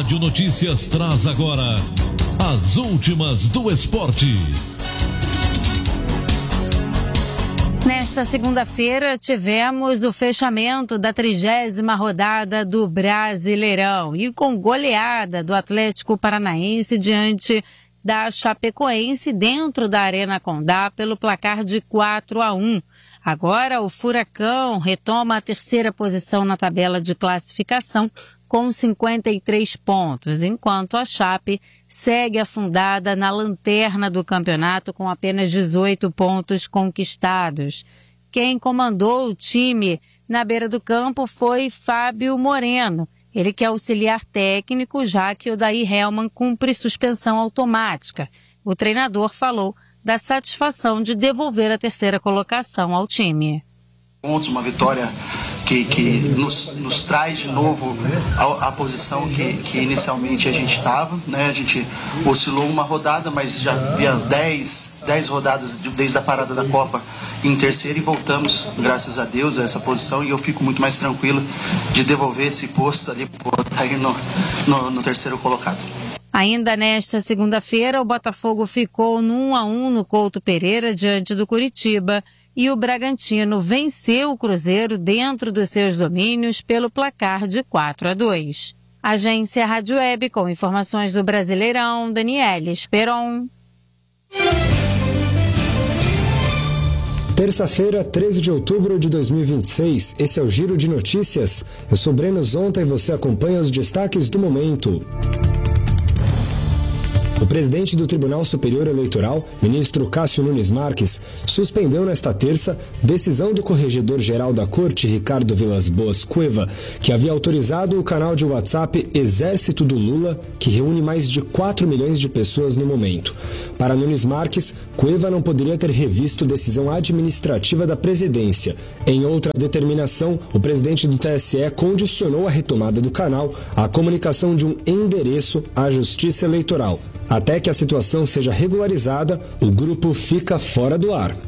Rádio Notícias traz agora as últimas do esporte. Nesta segunda-feira, tivemos o fechamento da 30ª rodada do Brasileirão e com goleada do Atlético Paranaense diante da Chapecoense dentro da Arena Condá pelo placar de 4-1. Agora o Furacão retoma a terceira posição na tabela de classificação com 53 pontos, enquanto a Chape segue afundada na lanterna do campeonato com apenas 18 pontos conquistados. Quem comandou o time na beira do campo foi Fábio Moreno, ele que é auxiliar técnico, já que Odair Hellmann cumpre suspensão automática. O treinador falou da satisfação de devolver a terceira colocação ao time. Uma vitória que nos traz de novo a posição que inicialmente a gente estava, né? A gente oscilou uma rodada, mas já havia 10 rodadas desde a parada da Copa em terceiro e voltamos, graças a Deus, a essa posição, e eu fico muito mais tranquilo de devolver esse posto ali para Odair no terceiro colocado. Ainda nesta segunda-feira, o Botafogo ficou no 1-1 no Couto Pereira diante do Coritiba e o Bragantino venceu o Cruzeiro dentro dos seus domínios pelo placar de 4-2. Agência Rádio Web com informações do Brasileirão, Daniele Esperon. Terça-feira, 13 de outubro de 2026, esse é o Giro de Notícias. Eu sou Breno Zonta e você acompanha os destaques do momento. O presidente do Tribunal Superior Eleitoral, ministro Cássio Nunes Marques, suspendeu nesta terça decisão do corregedor-geral da Corte, Ricardo Vilas Boas Cueva, que havia autorizado o canal de WhatsApp Exército do Lula, que reúne mais de 4 milhões de pessoas no momento. Para Nunes Marques, Cueva não poderia ter revisto decisão administrativa da presidência. Em outra determinação, o presidente do TSE condicionou a retomada do canal à comunicação de um endereço à Justiça Eleitoral. Até que a situação seja regularizada, o grupo fica fora do ar.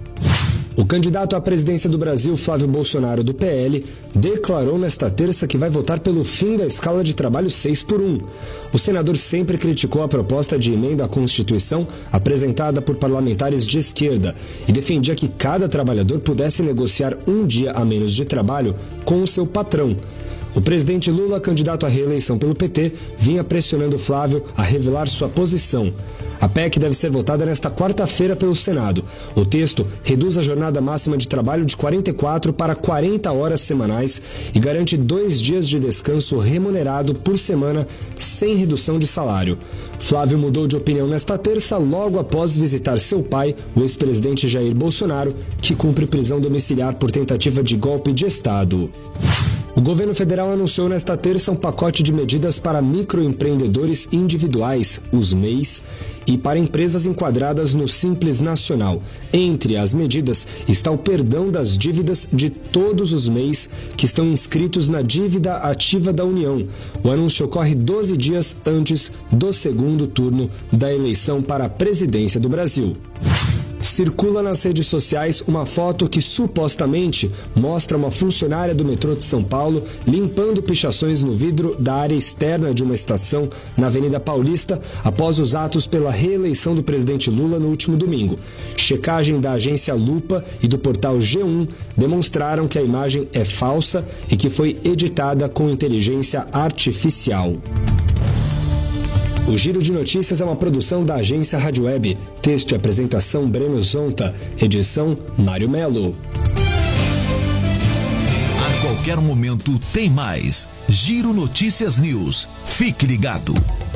O candidato à presidência do Brasil, Flávio Bolsonaro, do PL, declarou nesta terça que vai votar pelo fim da escala de trabalho 6x1. O senador sempre criticou a proposta de emenda à Constituição apresentada por parlamentares de esquerda e defendia que cada trabalhador pudesse negociar um dia a menos de trabalho com o seu patrão. O presidente Lula, candidato à reeleição pelo PT, vinha pressionando Flávio a revelar sua posição. A PEC deve ser votada nesta quarta-feira pelo Senado. O texto reduz a jornada máxima de trabalho de 44 para 40 horas semanais e garante 2 dias de descanso remunerado por semana, sem redução de salário. Flávio mudou de opinião nesta terça logo após visitar seu pai, o ex-presidente Jair Bolsonaro, que cumpre prisão domiciliar por tentativa de golpe de Estado. O governo federal anunciou nesta terça um pacote de medidas para microempreendedores individuais, os MEIs, e para empresas enquadradas no Simples Nacional. Entre as medidas está o perdão das dívidas de todos os MEIs que estão inscritos na dívida ativa da União. O anúncio ocorre 12 dias antes do segundo turno da eleição para a presidência do Brasil. Circula nas redes sociais uma foto que supostamente mostra uma funcionária do metrô de São Paulo limpando pichações no vidro da área externa de uma estação na Avenida Paulista após os atos pela reeleição do presidente Lula no último domingo. Checagem da agência Lupa e do portal G1 demonstraram que a imagem é falsa e que foi editada com inteligência artificial. O Giro de Notícias é uma produção da agência Rádio Web. Texto e apresentação Breno Zonta. Edição Mário Melo. A qualquer momento tem mais. Giro Notícias News. Fique ligado.